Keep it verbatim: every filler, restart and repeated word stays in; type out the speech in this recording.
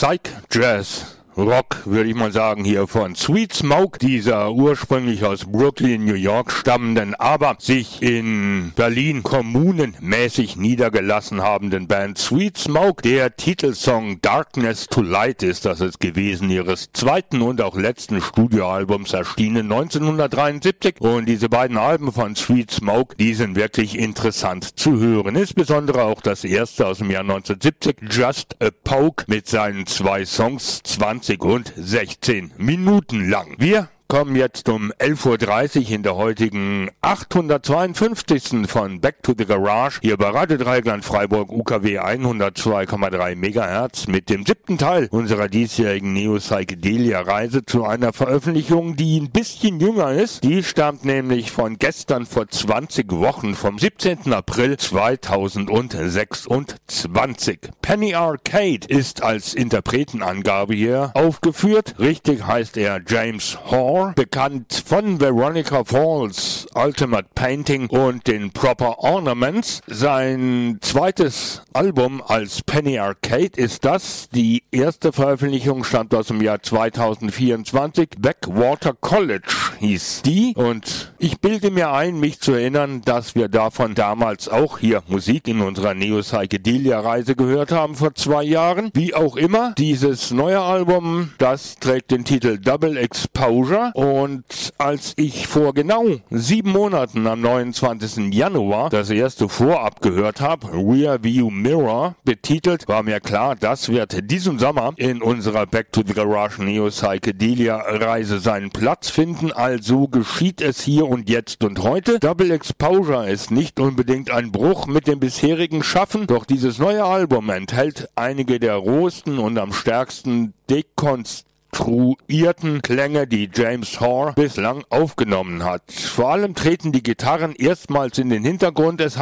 Psych Jazz Rock, würde ich mal sagen, hier von Sweet Smoke, dieser ursprünglich aus Brooklyn, New York stammenden, aber sich in Berlin kommunenmäßig niedergelassen habenden Band Sweet Smoke. Der Titelsong Darkness to Light ist das es gewesen, ihres zweiten und auch letzten Studioalbums, erschienen neunzehnhundertdreiundsiebzig. Und diese beiden Alben von Sweet Smoke, die sind wirklich interessant zu hören. Insbesondere auch das erste aus dem Jahr neunzehnhundertsiebzig, Just a Poke, mit seinen zwei Songs, zwanzig und sechzehn Minuten lang. Wir kommen jetzt um elf Uhr dreißig in der heutigen achthundertzweiundfünfzigsten von Back to the Garage hier bei Radio Dreieckland Freiburg U K W hundertzwei Komma drei Megahertz mit dem siebten Teil unserer diesjährigen Neo-Psychedelia-Reise zu einer Veröffentlichung, die ein bisschen jünger ist. Die stammt nämlich von gestern vor zwanzig Wochen, vom siebzehnten April zweitausendsechsundzwanzig. Penny Arcade ist als Interpretenangabe hier aufgeführt. Richtig heißt er James Hoare, bekannt von Veronica Falls, Ultimate Painting und den Proper Ornaments. Sein zweites Album als Penny Arcade ist das. Die erste Veröffentlichung stammt aus dem Jahr zweitausendvierundzwanzig. Backwater College hieß die. Und ich bilde mir ein, mich zu erinnern, dass wir davon damals auch hier Musik in unserer Neo-Psychedelia-Reise gehört haben vor zwei Jahren. Wie auch immer, dieses neue Album, das trägt den Titel Double Exposure. Und als ich vor genau sieben Monaten am neunundzwanzigsten Januar das erste Vorab gehört habe, Rear View Mirror betitelt, war mir klar, das wird diesen Sommer in unserer Back to the Garage Neo Psychedelia Reise seinen Platz finden. Also geschieht es hier und jetzt und heute. Double Exposure ist nicht unbedingt ein Bruch mit dem bisherigen Schaffen, doch dieses neue Album enthält einige der rohesten und am stärksten dekonstruierten Truierten Klänge, die James Hoare bislang aufgenommen hat. Vor allem treten die Gitarren erstmals in den Hintergrund. Es